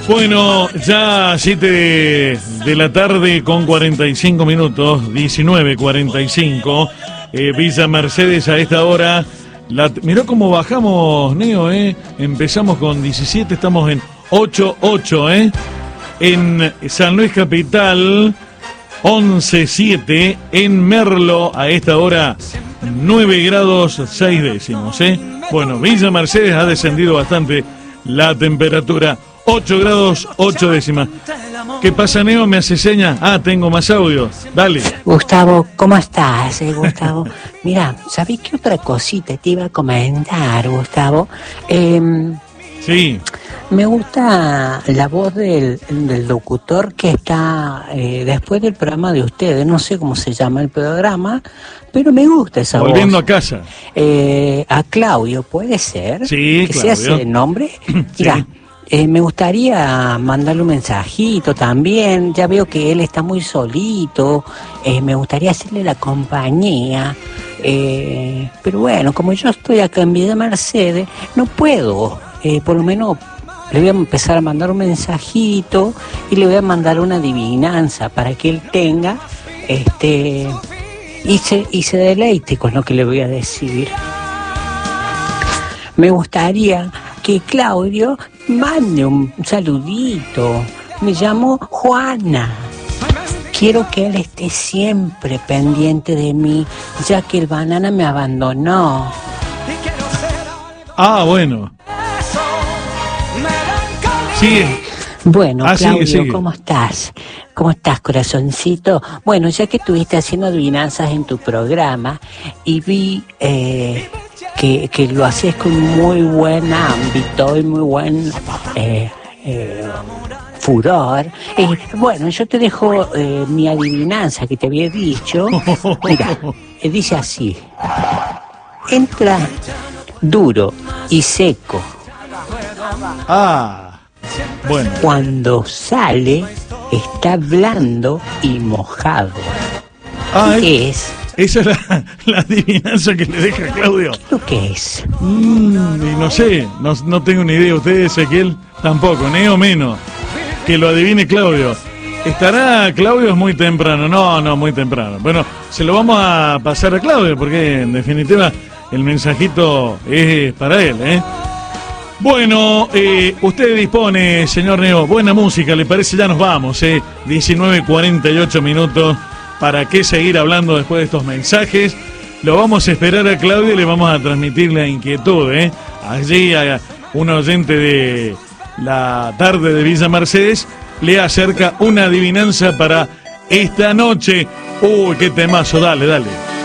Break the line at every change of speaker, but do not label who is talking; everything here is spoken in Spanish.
Bueno, ya 7 de la tarde con 45 minutos, 19:45, Villa Mercedes a esta hora. Mirá cómo bajamos, Neo, empezamos con 17, estamos en 8.8, en San Luis Capital 11.7, en Merlo a esta hora 9 grados 6 décimos, Bueno, Villa Mercedes ha descendido bastante la temperatura, 8 grados 8 décimas. ¿Qué pasa, Neo? ¿Me hace seña? Tengo más audio. Dale.
Gustavo, ¿cómo estás, Gustavo? Mira, ¿sabés qué otra cosita te iba a comentar, Gustavo?
Sí.
Me gusta la voz del locutor que está después del programa de ustedes. No sé cómo se llama el programa, pero me gusta esa
Volviendo
voz.
a casa.
A Claudio, ¿puede ser?
Sí,
¿Que
Claudio.
se hace el nombre? Mira, me gustaría mandarle un mensajito también. Ya veo que él está muy solito. Me gustaría hacerle la compañía. Pero bueno, como yo estoy acá en Villa Mercedes, no puedo. Por lo menos le voy a empezar a mandar un mensajito y le voy a mandar una adivinanza para que él tenga y se deleite con lo que le voy a decir. Me gustaría que Claudio mande un saludito. Me llamo Juana. Quiero que él esté siempre pendiente de mí, ya que el banana me abandonó.
Bueno. Sigue.
Bueno, Claudio,
sigue.
¿cómo estás? ¿Cómo estás, corazoncito? Bueno, ya que estuviste haciendo adivinanzas en tu programa y vi que lo hacías con muy buen ámbito y muy buen furor. Bueno, yo te dejo mi adivinanza que te había dicho. Mira, dice así. Entra duro y seco.
Bueno.
Cuando sale, está blando y mojado. ¿Qué es?
Esa es la adivinanza que le deja Claudio.
¿Lo que es?
Y no sé, no tengo ni idea. Ustedes, Ezequiel, tampoco, Neo menos. Que lo adivine Claudio. ¿Estará Claudio? Es muy temprano. No, muy temprano. Bueno, se lo vamos a pasar a Claudio porque en definitiva el mensajito es para él, Bueno, usted dispone, señor Neo, buena música, ¿le parece? Ya nos vamos, 19:48 minutos. ¿Para qué seguir hablando después de estos mensajes? Lo vamos a esperar a Claudio y le vamos a transmitir la inquietud, Allí a un oyente de la tarde de Villa Mercedes le acerca una adivinanza para esta noche. Uy, qué temazo, dale.